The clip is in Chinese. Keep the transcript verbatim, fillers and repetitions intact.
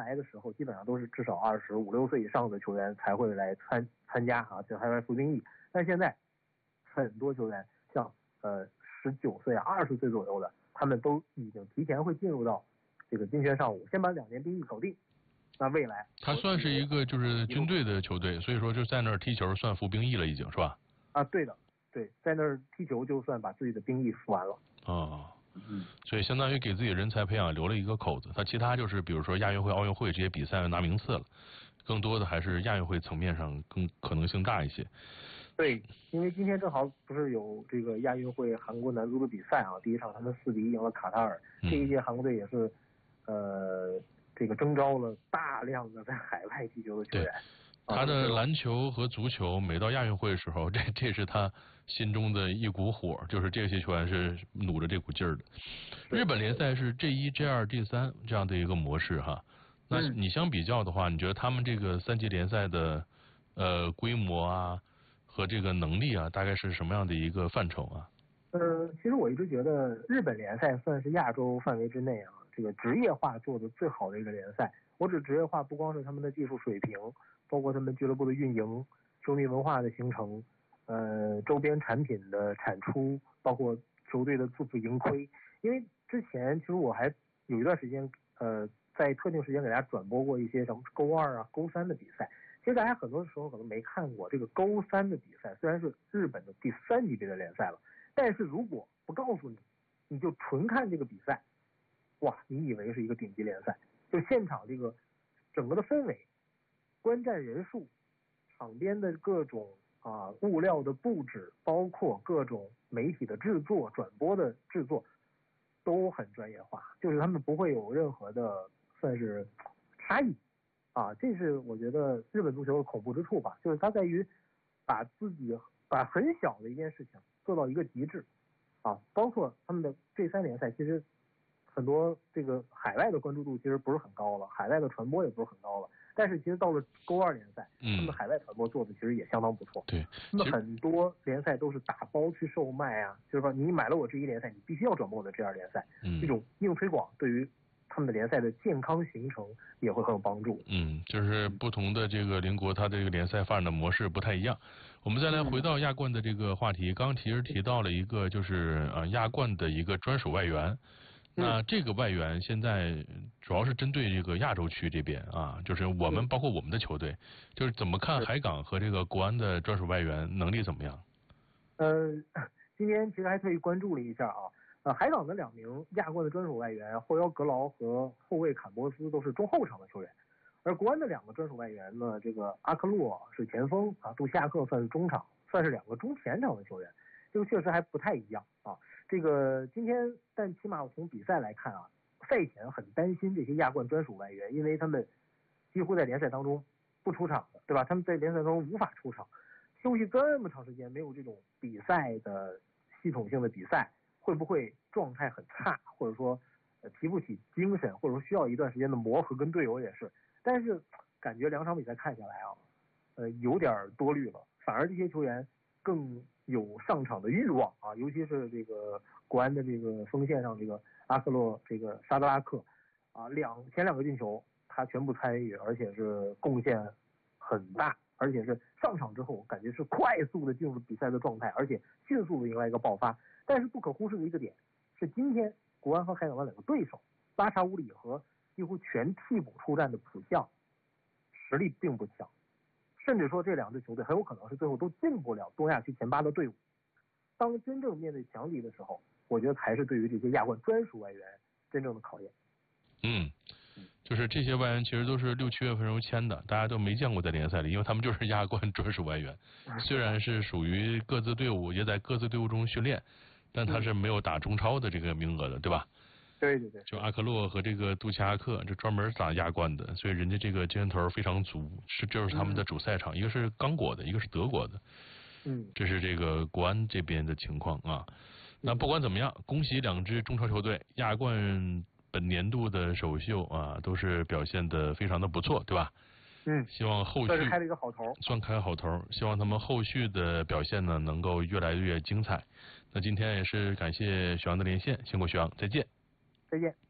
来的时候，基本上都是至少二十五六岁以上的球员才会来参参加啊，就还来服兵役。但现在很多球员像呃十九岁啊、二十岁左右的，他们都已经提前会进入到这个金泉上午，先把两年兵役搞定。那未来他算是一个就是军队的球队，所以说就在那儿踢球算服兵役了，已经是吧？ 啊，对的，对，在那儿踢球就算把自己的兵役服完了。 哦， 嗯， 所以相当于给自己人才培养留了一个口子。他其他就是比如说亚运会、奥运会这些比赛拿名次了，更多的还是亚运会层面上更可能性大一些。 对，因为今天正好不是有这个亚运会韩国男足的比赛啊，第一场他们四比一赢了卡塔尔。 嗯、 这一届韩国队也是呃这个征召了大量的在海外踢球的球员。 他的篮球和足球每到亚运会的时候，这这是他心中的一股火，就是这些球员是努着这股劲儿的。日本联赛是 J 一、J 二、J 三这样的一个模式哈。那你相比较的话，你觉得他们这个三级联赛的呃规模啊和这个能力啊，大概是什么样的一个范畴啊？ 呃，其实我一直觉得日本联赛算是亚洲范围之内啊，这个职业化做的最好的一个联赛。我指职业化不光是他们的技术水平，包括他们俱乐部的运营、球迷文化的形成，呃，周边产品的产出，包括球队的自负盈亏。因为之前其实我还有一段时间，呃，在特定时间给大家转播过一些什么勾二啊、勾三的比赛。其实大家很多时候可能没看过这个勾三的比赛，虽然是日本的第三级别的联赛了，但是如果不告诉你，你就纯看这个比赛，哇，你以为是一个顶级联赛。就现场这个整个的氛围、观战人数、场边的各种啊物料的布置，包括各种媒体的制作、转播的制作，都很专业化，就是他们不会有任何的算是差异啊。这是我觉得日本足球的恐怖之处吧，就是它在于把自己把很小的一件事情做到一个极致啊，包括他们的这三联赛，其实很多这个海外的关注度其实不是很高了，海外的传播也不是很高了，但是其实到了勾二联赛， 嗯， 他们海外传播做的其实也相当不错。 对， 那么很多联赛都是打包去售卖啊，就是说你买了我这一联赛，你必须要转播我的这二联赛， 嗯， 这种硬推广对于他们的联赛的健康形成也会很有帮助。 嗯，就是不同的这个邻国，它这个联赛发展的模式不太一样。我们再来回到亚冠的这个话题，刚刚其实提到了一个就是呃亚冠的一个专属外援。那这个外援现在主要是针对这个亚洲区这边啊，就是我们包括我们的球队，就是怎么看海港和这个国安的专属外援能力怎么样？ 呃，今天其实还特意关注了一下啊，呃，海港的两名亚冠的专属外援后腰格劳和后卫坎波斯都是中后场的球员，而国安的两个专属外援呢，这个阿克洛是前锋啊，杜西亚克算是中场，算是两个中前场的球员，这个确实还不太一样啊。这个今天，但起码从比赛来看啊，赛前很担心这些亚冠专属外援，因为他们几乎在联赛当中不出场的，对吧？他们在联赛当中无法出场，休息这么长时间，没有这种比赛的系统性的比赛，会不会状态很差，或者说呃提不起精神，或者说需要一段时间的磨合，跟队友也是。但是感觉两场比赛看下来啊，呃有点多虑了，反而这些球员更有上场的欲望啊，尤其是这个国安的这个锋线上这个阿克洛这个沙德拉克啊，两前两个进球他全部参与，而且是贡献很大，而且是上场之后感觉是快速的进入比赛的状态，而且迅速的迎来一个爆发。但是不可忽视的一个点是，今天国安和海港的两个对手拉查乌里和几乎全替补出战的浦项实力并不强。甚至说这两支球队很有可能是最后都进不了东亚区前八的队伍。当真正面对强敌的时候，我觉得才是对于这些亚冠专属外援真正的考验。 嗯，就是这些外援其实都是六七月份时候签的，大家都没见过在联赛里，因为他们就是亚冠专属外援。虽然是属于各自队伍，也在各自队伍中训练，但他是没有打中超的这个名额的，对吧？ 对对对， 就阿克洛和这个杜恰克，这专门打亚冠的，所以人家这个精神头非常足，是这是他们的主赛场，嗯、一个是刚果的，一个是德国的， 嗯， 这是这个国安这边的情况啊。那不管怎么样，恭喜两支中超球队，亚冠本年度的首秀啊，都是表现的非常的不错，对吧？ 嗯， 希望后续算是开了一个好头， 算开好头，希望他们后续的表现呢能够越来越精彩。那今天也是感谢许阳的连线，辛苦许阳，再见。 再见。